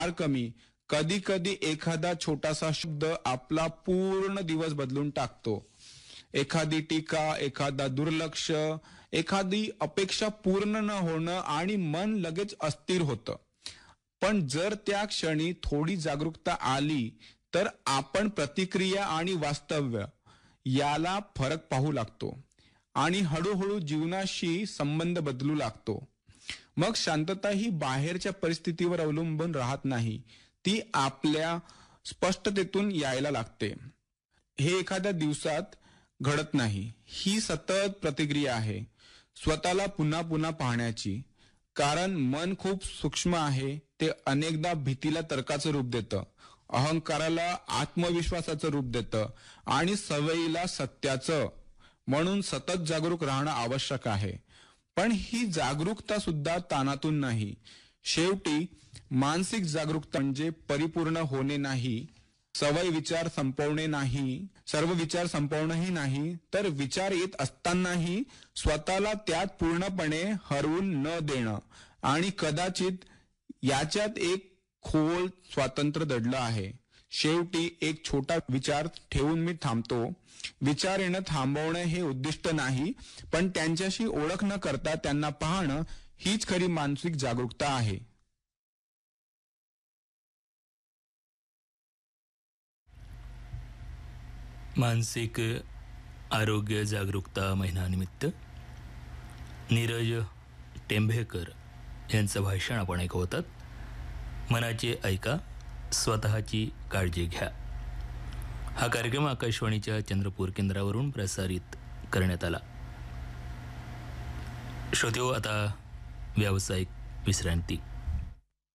फार कमी. कधी कधी एखादा छोटासा शब्द आपला पूर्ण दिवस बदलून टाकतो. एखादी टीका, एखादा दुर्लक्ष, एखादी अपेक्षा पूर्ण न होणं आणि मन लगेच अस्थिर होतं. पण जर त्या क्षणी थोडी जागरूकता आली तर आपण प्रतिक्रिया आणि वास्तव्य याला फरक पाहू लागतो आणि हळूहळू जीवनाशी संबंध बदलू लागतो. मग शांतता ही बाहेरच्या परिस्थितीवर अवलंबून राहत नाही, ती आपल्या स्पष्टतेतून यायला लागते. हे एखाद्या दिवसात घडत नाही, ही सतत प्रतिक्रिया आहे स्वतःला पुन्हा पुन्हा पाहण्याची. कारण मन खूप सूक्ष्म आहे. ते अनेकदा भीतीला तर्काचं रूप देतं, अहंकाराला आत्मविश्वासाचं रूप देतं आणि सवयीला सत्याचं. म्हणून सतत जागरूक राहणं आवश्यक आहे. पण ही जागरूकता सुद्धा ताणातून नाही. शेवटी मानसिक जागरूकता म्हणजे परिपूर्ण होणे नाही, सर्व विचार संपवणेही नाही, तर विचार येत असतानाही स्वतःला त्यात पूर्णपणे हरवून न देणं. आणि कदाचित याच्यात एक खोल स्वातंत्र्य दडलं आहे. शेवटी एक छोटा विचार ठेवून मी थांबतो. विचार येणं थांबवणं हे उद्दिष्ट नाही, पण त्यांच्याशी ओळख न करता त्यांना पाहणं हीच खरी मानसिक जागरूकता आहे. मानसिक आरोग्य जागरूकता महिन्यानिमित्त नीरज टेंभेकर यांचं भाषण आपण ऐकवतात. मनाचे ऐका, स्वतःची काळजी घ्या. हा कार्यक्रम आकाशवाणीच्या चंद्रपूर केंद्रावरून प्रसारित करण्यात आला. श्रोतेहो, आता व्यावसायिक विश्रांती.